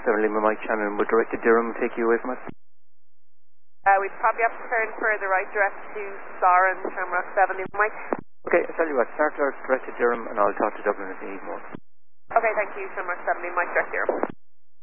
7 Lima Mike Shannon, would direct to Durham take you away from us? We'd probably have to turn for the right direct to Soren, Shamrock 7 Lima Mike. Okay, I'll tell you what, start direct to Durham and I'll talk to Dublin if you need more. Okay, thank you, Shamrock 7 Lima Mike, direct Durham.